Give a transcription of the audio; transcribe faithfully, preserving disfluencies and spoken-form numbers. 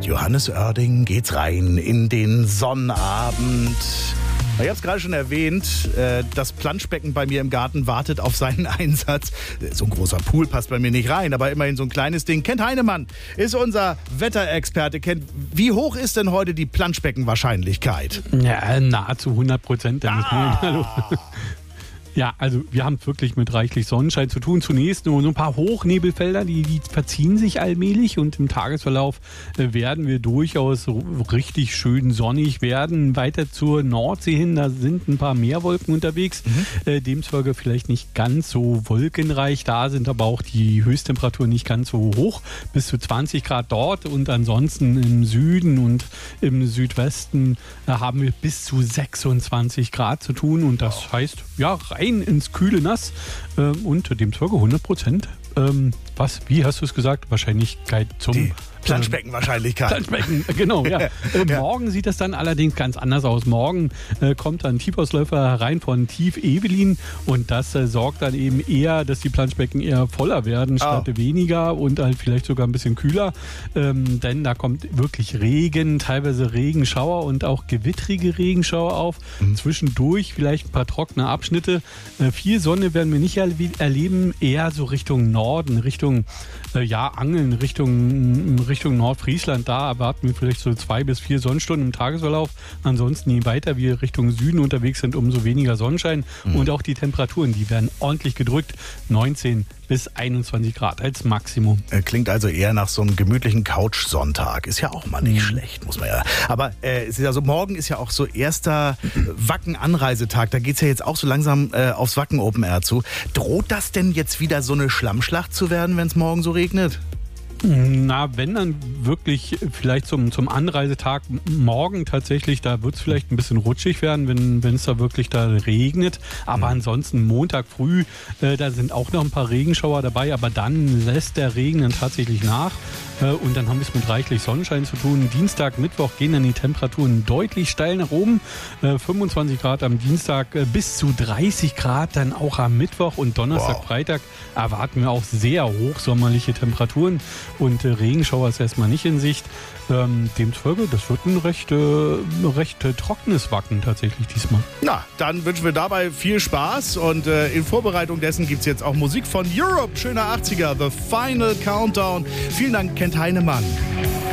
Mit Johannes Oerding geht's rein in den Sonnabend. Ich habe es gerade schon erwähnt, das Planschbecken bei mir im Garten wartet auf seinen Einsatz. So ein großer Pool passt bei mir nicht rein, aber immerhin so ein kleines Ding. Kent Heinemann ist unser Wetterexperte. Kent, wie hoch ist denn heute die Planschbeckenwahrscheinlichkeit? Ja, nahezu hundert Prozent. Ah. Hallo. Ja, also wir haben es wirklich mit reichlich Sonnenschein zu tun. Zunächst nur ein paar Hochnebelfelder, die, die verziehen sich allmählich und im Tagesverlauf äh, werden wir durchaus richtig schön sonnig werden. Weiter zur Nordsee hin, da sind ein paar mehr Wolken unterwegs. Mhm. Äh, demzufolge vielleicht nicht ganz so wolkenreich. Da sind aber auch die Höchsttemperaturen nicht ganz so hoch. Bis zu zwanzig Grad dort und ansonsten im Süden und im Südwesten äh, haben wir bis zu sechsundzwanzig Grad zu tun. Und das heißt, ja, rein ins kühle Nass ähm, und demzufolge hundert Prozent. Ähm, was, wie hast du es gesagt? Wahrscheinlichkeit zum... Die Planschbeckenwahrscheinlichkeit. Planschbecken, genau, ja. Äh, ja. Morgen sieht das dann allerdings ganz anders aus. Morgen äh, kommt dann ein Tiefausläufer herein von Tief Evelyn und das äh, sorgt dann eben eher, dass die Planschbecken eher voller werden statt oh. weniger und halt vielleicht sogar ein bisschen kühler. Ähm, denn da kommt wirklich Regen, teilweise Regenschauer und auch gewittrige Regenschauer auf. Mhm. Zwischendurch vielleicht ein paar trockene Abschnitte. Äh, viel Sonne werden wir nicht erle- erleben, eher so Richtung Norden, Richtung äh, ja, Angeln, Richtung Richtung Nordfriesland, da erwarten wir vielleicht so zwei bis vier Sonnenstunden im Tagesverlauf. Ansonsten, je weiter wir Richtung Süden unterwegs sind, umso weniger Sonnenschein. Mhm. Und auch die Temperaturen, die werden ordentlich gedrückt. neunzehn bis einundzwanzig Grad als Maximum. Klingt also eher nach so einem gemütlichen Couch-Sonntag. Ist ja auch mal nicht mhm. schlecht, muss man ja. Aber äh, es ist ja so, morgen ist ja auch so erster Wacken-Anreisetag. Da geht es ja jetzt auch so langsam äh, aufs Wacken Open Air zu. Droht das denn jetzt wieder so eine Schlammschlacht zu werden, wenn es morgen so regnet? Na, wenn dann wirklich vielleicht zum, zum Anreisetag morgen tatsächlich, da wird es vielleicht ein bisschen rutschig werden, wenn es da wirklich da regnet. Aber mhm. ansonsten Montag früh, äh, da sind auch noch ein paar Regenschauer dabei, aber dann lässt der Regen dann tatsächlich nach. Äh, und dann haben wir es mit reichlich Sonnenschein zu tun. Dienstag, Mittwoch gehen dann die Temperaturen deutlich steil nach oben. Äh, fünfundzwanzig Grad am Dienstag, äh, bis zu dreißig Grad dann auch am Mittwoch und Donnerstag, wow. Freitag erwarten wir auch sehr hochsommerliche Temperaturen. Und äh, Regenschauer ist erstmal nicht in Sicht. Ähm, demzufolge, das wird ein recht, äh, recht äh, trockenes Wacken tatsächlich diesmal. Na, dann wünschen wir dabei viel Spaß. Und äh, in Vorbereitung dessen gibt es jetzt auch Musik von Europe. Schöner achtziger, The Final Countdown. Vielen Dank, Kent Heinemann.